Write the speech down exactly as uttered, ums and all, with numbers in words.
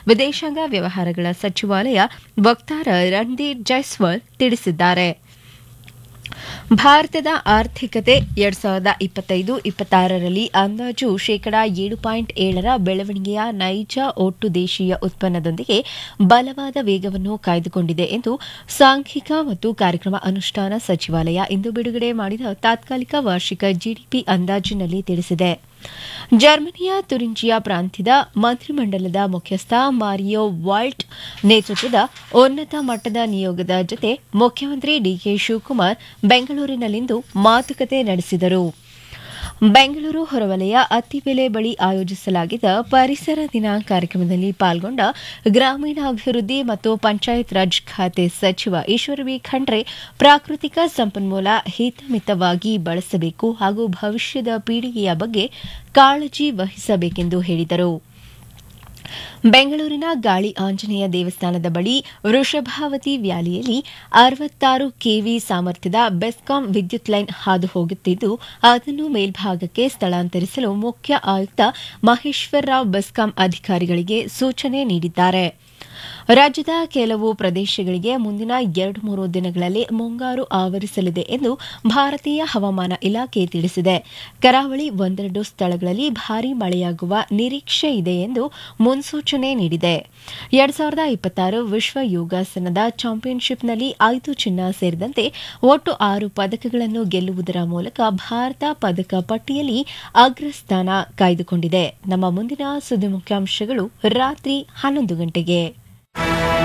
ವಿದೇಶಾಂಗ ವ್ಯವಹಾರಗಳ ಸಚಿವಾಲಯ ವಕ್ತಾರ ರಣದೀಪ್ ಜೈಸ್ವಾಲ್ ತಿಳಿಸಿದ್ದಾರೆ. ಭಾರತದ ಆರ್ಥಿಕತೆ ಎರಡ್ ಸಾವಿರದ ಇಪ್ಪತ್ತೈದು ಇಪ್ಪತ್ತಾರರಲ್ಲಿ ಅಂದಾಜು ಶೇಕಡಾ ಏಳು ಪಾಯಿಂಟ್ ಏಳರ ಬೆಳವಣಿಗೆಯ ನೈಜ ಒಟ್ಟು ದೇಶೀಯ ಉತ್ಪನ್ನದೊಂದಿಗೆ ಬಲವಾದ ವೇಗವನ್ನು ಕಾಯ್ದುಕೊಂಡಿದೆ ಎಂದು ಸಾಂಖ್ಯಿಕ ಮತ್ತು ಕಾರ್ಯಕ್ರಮ ಅನುಷ್ಠಾನ ಸಚಿವಾಲಯ ಇಂದು ಬಿಡುಗಡೆ ಮಾಡಿದ ತಾತ್ಕಾಲಿಕ ವಾರ್ಷಿಕ ಜಿಡಿಪಿ ಅಂದಾಜಿನಲ್ಲಿ ತಿಳಿಸಿದೆ. ಜರ್ಮನಿಯ ತುರಿಂಜಿಯಾ ಪ್ರಾಂತ್ಯದ ಮಂತ್ರಿಮಂಡಲದ ಮುಖ್ಯಸ್ಥ ಮಾರಿಯೋ ವಾಲ್ಟ್ ನೇತೃತ್ವದ ಉನ್ನತ ಮಟ್ಟದ ನಿಯೋಗದ ಜೊತೆ ಮುಖ್ಯಮಂತ್ರಿ ಡಿಕೆ ಶಿವಕುಮಾರ್ ಬೆಂಗಳೂರಿನಲ್ಲಿಂದು ಮಾತುಕತೆ ನಡೆಸಿದರು. ಬೆಂಗಳೂರು ಹೊರವಲಯ ಅತ್ತಿಬೆಲೆ ಬಳಿ ಆಯೋಜಿಸಲಾಗಿದ್ದ ಪರಿಸರ ದಿನ ಕಾರ್ಯಕ್ರಮದಲ್ಲಿ ಪಾಲ್ಗೊಂಡ ಗ್ರಾಮೀಣಾಭಿವೃದ್ಧಿ ಮತ್ತು ಪಂಚಾಯತ್ ರಾಜ್ ಖಾತೆ ಸಚಿವ ಈಶ್ವರ ಬಿ ಖಂಡ್ರೆ ಪ್ರಾಕೃತಿಕ ಸಂಪನ್ಮೂಲ ಹಿತಮಿತವಾಗಿ ಬಳಸಬೇಕು ಹಾಗೂ ಭವಿಷ್ಯದ ಪೀಳಿಗೆಯ ಬಗ್ಗೆ ಕಾಳಜಿ ವಹಿಸಬೇಕೆಂದು ಹೇಳಿದರು. ಬೆಂಗಳೂರಿನ ಗಾಳಿ ಆಂಜನೇಯ ದೇವಸ್ಥಾನದ ಬಳಿ ವೃಷಭಾವತಿ ವ್ಯಾಲಿಯಲ್ಲಿ ಅರವತ್ತಾರು ಕೆವಿ ಸಾಮರ್ಥ್ಯದ ಬೆಸ್ಕಾಂ ವಿದ್ಯುತ್ ಲೈನ್ ಹಾದು ಹೋಗುತ್ತಿದ್ದು ಅದನ್ನು ಮೇಲ್ಭಾಗಕ್ಕೆ ಸ್ಥಳಾಂತರಿಸಲು ಮುಖ್ಯ ಆಯುಕ್ತ ಮಹೇಶ್ವರ್ ರಾವ್ ಬೆಸ್ಕಾಂ ಅಧಿಕಾರಿಗಳಿಗೆ ಸೂಚನೆ ನೀಡಿದ್ದಾರೆ. ರಾಜ್ಯದ ಕೆಲವು ಪ್ರದೇಶಗಳಿಗೆ ಮುಂದಿನ ಎರಡು ಮೂರು ದಿನಗಳಲ್ಲಿ ಮುಂಗಾರು ಆವರಿಸಲಿದೆ ಎಂದು ಭಾರತೀಯ ಹವಾಮಾನ ಇಲಾಖೆ ತಿಳಿಸಿದೆ. ಕರಾವಳಿ ಒಂದೆರಡು ಸ್ಥಳಗಳಲ್ಲಿ ಭಾರೀ ಮಳೆಯಾಗುವ ನಿರೀಕ್ಷೆ ಇದೆ ಎಂದು ಮುನ್ಸೂಚನೆ ನೀಡಿದೆ. ಎರಡ್ ಸಾವಿರದ ಇಪ್ಪತ್ತಾರು ವಿಶ್ವ ಯೋಗಾಸನದ ಚಾಂಪಿಯನ್ಶಿಪ್ನಲ್ಲಿ ಐದು ಚಿನ್ನ ಸೇರಿದಂತೆ ಒಟ್ಟು ಆರು ಪದಕಗಳನ್ನು ಗೆಲ್ಲುವುದರ ಮೂಲಕ ಭಾರತ ಪದಕ ಪಟ್ಟಿಯಲ್ಲಿ ಅಗ್ರಸ್ಥಾನ ಕಾಯ್ದುಕೊಂಡಿದೆ. ನಮ್ಮ ಮುಂದಿನ ಸುದ್ದಿ ಮುಖ್ಯಾಂಶಗಳು ರಾತ್ರಿ ಹನ್ನೊಂದು ಗಂಟೆಗೆ.